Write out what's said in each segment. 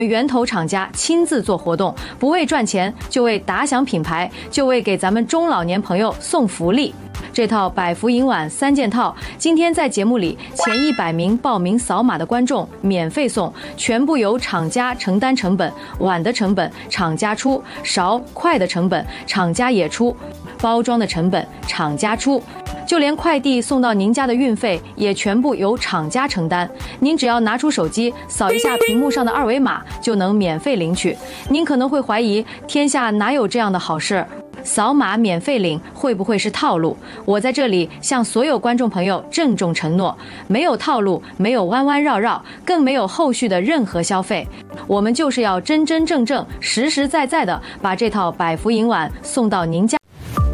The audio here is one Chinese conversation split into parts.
源头厂家亲自做活动，不为赚钱，就为打响品牌，就为给咱们中老年朋友送福利。这套百福银碗3件套，今天在节目里前100名报名扫码的观众免费送，全部由厂家承担成本，碗的成本厂家出，勺筷的成本厂家也出，包装的成本厂家出，就连快递送到您家的运费也全部由厂家承担。您只要拿出手机扫一下屏幕上的2维码，就能免费领取。您可能会怀疑，天下哪有这样的好事？扫码免费领会不会是套路？我在这里向所有观众朋友郑重承诺，没有套路，没有弯弯绕绕，更没有后续的任何消费。我们就是要真真正正、实实在在的把这套百福银碗送到您家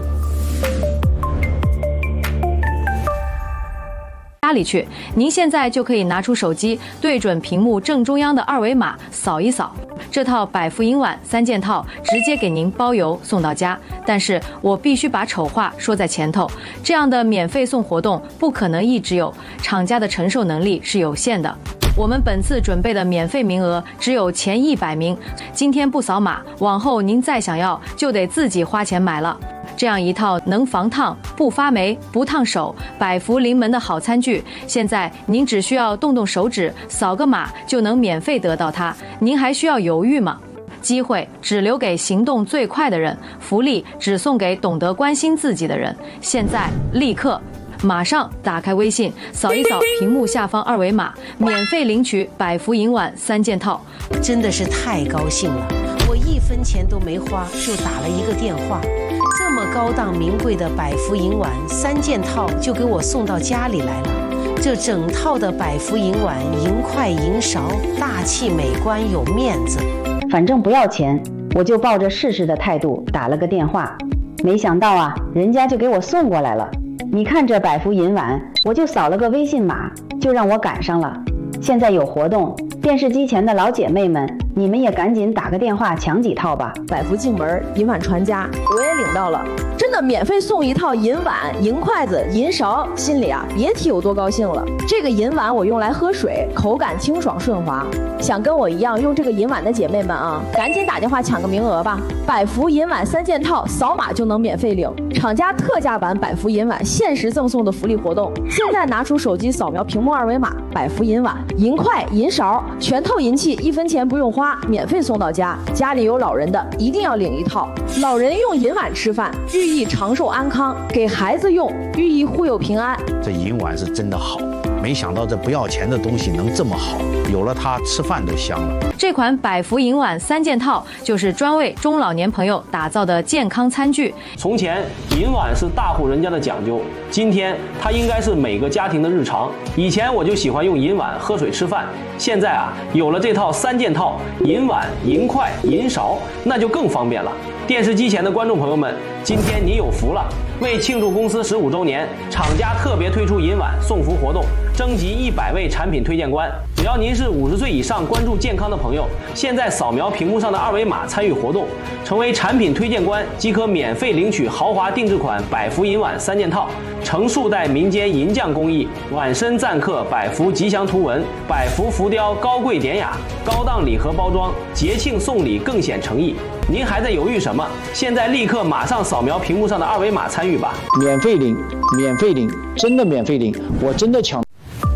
里去。您现在就可以拿出手机，对准屏幕正中央的2维码扫一扫，这套百福银碗3件套直接给您包邮送到家。但是我必须把丑话说在前头，这样的免费送活动不可能一直有，厂家的承受能力是有限的。我们本次准备的免费名额只有前100名，今天不扫码，往后您再想要就得自己花钱买了。这样一套能防烫、不发霉、不烫手、百福临门的好餐具，现在您只需要动动手指，扫个码就能免费得到它，您还需要犹豫吗？机会只留给行动最快的人，福利只送给懂得关心自己的人。现在立刻马上打开微信，扫一扫屏幕下方2维码，免费领取百福银碗3件套。 真的是太高兴了，我1分钱都没花，就打了一个电话，这么高档名贵的百福银碗3件套就给我送到家里来了。这整套的百福银碗，银筷银勺，大气美观有面子。 反正不要钱，我就抱着试试的态度打了个电话，没想到啊，人家就给我送过来了。你看这百福银碗，我就扫了个微信码，就让我赶上了。现在有活动，电视机前的老姐妹们，你们也赶紧打个电话抢几套吧。 百福进门，银碗传家，我也领到了，真的免费送一套银碗、银筷子、银勺，心里啊别提有多高兴了。这个银碗我用来喝水，口感清爽顺滑。想跟我一样用这个银碗的姐妹们啊，赶紧打电话抢个名额吧。百福银碗3件套，扫码就能免费领，厂家特价版百福银碗限时赠送的福利活动。现在拿出手机扫描屏幕2维码，百福银碗、银筷、银勺，全套银器1分钱不用花，免费送到家。家里有老人的一定要领一套，老人用银碗吃饭，寓意长寿安康；给孩子用，寓意护佑平安。 这银碗是真的好，没想到这不要钱的东西能这么好，有了它吃饭都香了。 这款百福银碗3件套就是专为中老年朋友打造的健康餐具。 从前银碗是大户人家的讲究，今天它应该是每个家庭的日常。以前我就喜欢用银碗喝水吃饭，现在啊有了这套3件套，银碗、银筷、银勺，那就更方便了。电视机前的观众朋友们，今天您有福了！为庆祝公司15周年，厂家特别推出银碗送福活动，征集100位产品推荐官。只要您是50岁以上关注健康的朋友，现在扫描屏幕上的2维码参与活动，成为产品推荐官即可免费领取豪华定制款百福银碗3件套，成数代民间银匠工艺，碗身錾刻百福吉祥图文，百福浮雕高贵典雅，高档礼盒包装，节庆送礼更显诚意。您还在犹豫什么？现在立刻马上扫描屏幕上的2维码参与吧！ 免费领，免费领，真的免费领，我真的抢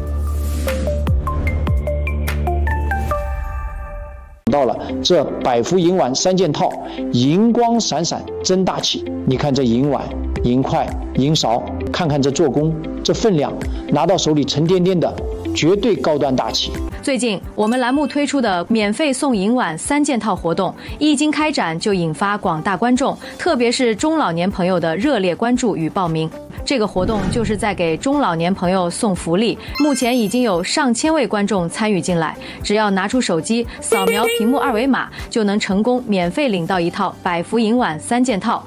到了这百福银碗3件套，银光闪闪真大气。你看这银碗、银筷、银勺，看看这做工，这分量，拿到手里沉甸甸的，绝对高端大气。 最近我们栏目推出的免费送银碗3件套活动一经开展，就引发广大观众，特别是中老年朋友的热烈关注与报名。这个活动就是在给中老年朋友送福利，目前已经有上千位观众参与进来，只要拿出手机扫描屏幕2维码，就能成功免费领到一套百福银碗3件套。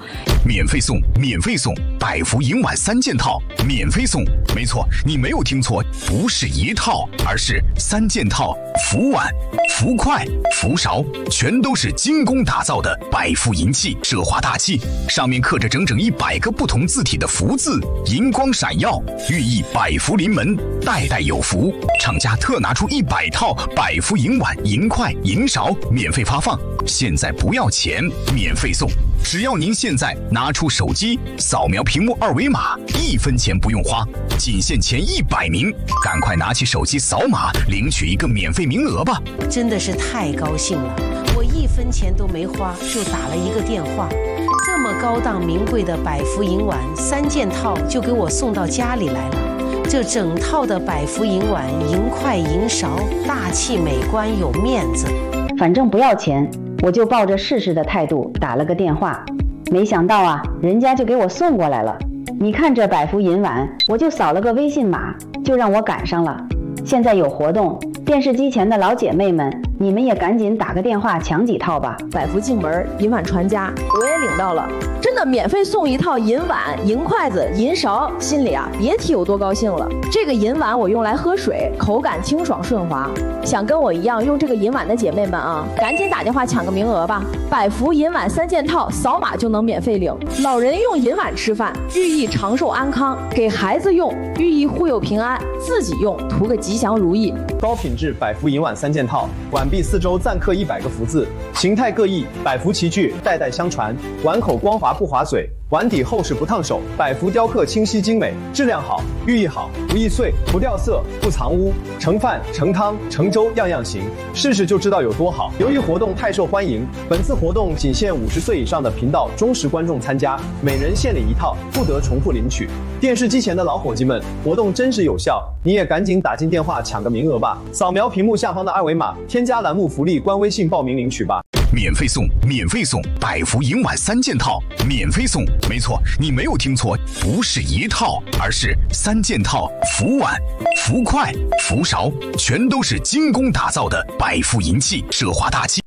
免费送，免费送百福银碗3件套，免费送。没错，你没有听错，不是一套，而是3件套，福碗、福筷、福勺，全都是精工打造的百福银器，奢华大气，上面刻着整整100个不同字体的福字，银光闪耀，寓意百福临门，代代有福。厂家特拿出100套百福银碗、银筷、银勺免费发放，现在不要钱，免费送。只要您现在拿出手机扫描屏幕2维码，1分钱不用花，仅限前100名，赶快拿起手机扫码领取一个免费名额吧！ 真的是太高兴了，我1分钱都没花就打了一个电话，这么高档名贵的百福银碗3件套就给我送到家里来了。这整套的百福银碗、银筷、银勺，大气美观有面子。 反正不要钱，我就抱着试试的态度打了个电话，没想到啊，人家就给我送过来了。你看这百福银碗，我就扫了个微信码，就让我赶上了。现在有活动，电视机前的老姐妹们，你们也赶紧打个电话抢几套吧。 百福进门，银碗传家，我也领到了，真的免费送一套银碗、银筷子、银勺，心里啊别提有多高兴了。这个银碗我用来喝水，口感清爽顺滑。想跟我一样用这个银碗的姐妹们啊，赶紧打电话抢个名额吧！百福银碗3件套，扫码就能免费领。老人用银碗吃饭，寓意长寿安康；给孩子用，寓意护佑平安；自己用，图个吉祥如意。 高品质百福银碗3件套，碗壁4周暂刻100个福字，形态各异，百福齐聚，代代相传。碗口光滑不划水，碗底厚实不烫手，百福雕刻清晰精美，质量好，寓意好，不易碎，不掉色，不藏污，盛饭、盛汤、盛粥样样行，试试就知道有多好。由于活动太受欢迎，本次活动仅限50岁以上的频道忠实观众参加，每人限领1套，不得重复领取。电视机前的老伙计们，活动真实有效，你也赶紧打进电话抢个名额吧！扫描屏幕下方的2维码，添加栏目福利官微信报名领取吧。 免费送，免费送百福银碗3件套，免费送。没错，你没有听错，不是一套，而是3件套，福碗、福筷、福勺，全都是精工打造的百福银器，奢华大气。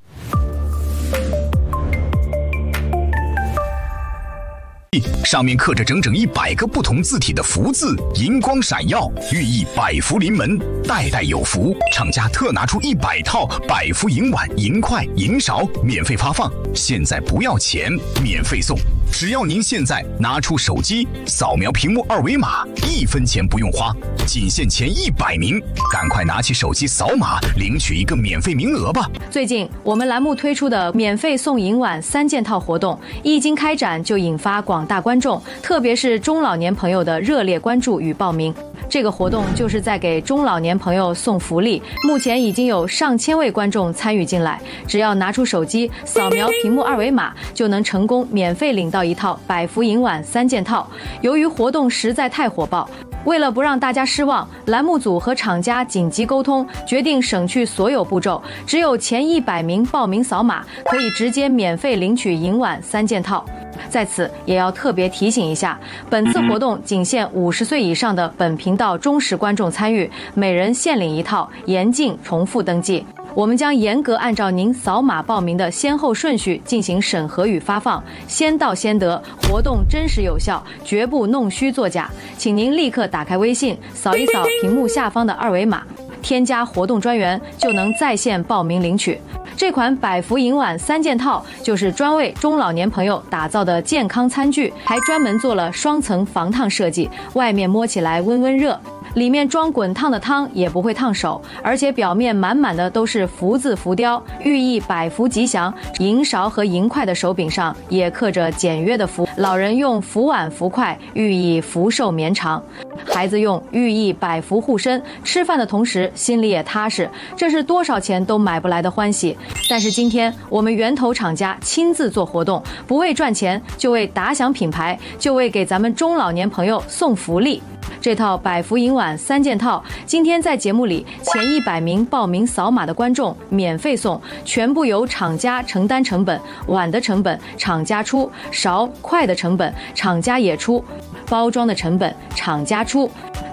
上面刻着整整100个不同字体的福字，银光闪耀，寓意百福临门，代代有福。厂家特拿出100套百福银碗、银筷、银勺免费发放，现在不要钱，免费送。只要您现在拿出手机扫描屏幕2维码，1分钱不用花，仅限前100名，赶快拿起手机扫码领取一个免费名额吧。 最近我们栏目推出的免费送银碗3件套活动一经开展，就引发广大观众，特别是中老年朋友的热烈关注与报名。这个活动就是在给中老年朋友送福利，目前已经有上千位观众参与进来，只要拿出手机扫描屏幕2维码，就能成功免费领到一套百福银碗3件套。由于活动实在太火爆，为了不让大家失望，栏目组和厂家紧急沟通，决定省去所有步骤，只有前100名报名扫码，可以直接免费领取银碗3件套。在此也要特别提醒一下，本次活动仅限50岁以上的本频道忠实观众参与，每人限领1套，严禁重复登记。我们将严格按照您扫码报名的先后顺序进行审核与发放，先到先得，活动真实有效，绝不弄虚作假。请您立刻打开微信，扫一扫屏幕下方的2维码，添加活动专员，就能在线报名领取。这款百福银碗3件套就是专为中老年朋友打造的健康餐具，还专门做了双层防烫设计，外面摸起来温温热，里面装滚烫的汤也不会烫手，而且表面满满的都是福字浮雕，寓意百福吉祥。银勺和银筷的手柄上也刻着简约的福，老人用福碗福筷，寓意福寿绵长；孩子用，寓意百福护身。吃饭的同时心里也踏实，这是多少钱都买不来的欢喜。但是今天我们源头厂家亲自做活动，不为赚钱，就为打响品牌，就为给咱们中老年朋友送福利。这套百福银碗3件套，今天在节目里前100名报名扫码的观众免费送，全部由厂家承担成本，碗的成本厂家出，勺筷的成本厂家也出，包装的成本厂家出。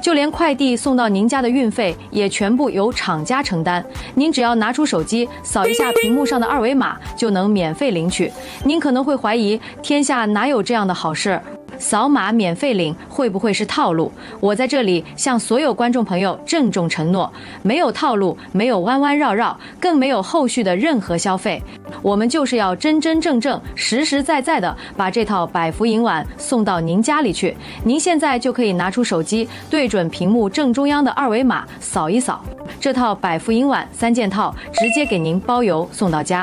就连快递送到您家的运费也全部由厂家承担。您只要拿出手机扫一下屏幕上的二维码，就能免费领取。您可能会怀疑，天下哪有这样的好事？扫码免费领会不会是套路？我在这里向所有观众朋友郑重承诺，没有套路，没有弯弯绕绕，更没有后续的任何消费。我们就是要真真正正、实实在在的把这套百福银碗送到您家里去。您现在就可以拿出手机，对准屏幕正中央的二维码扫一扫，这套百福银碗3件套直接给您包邮送到家。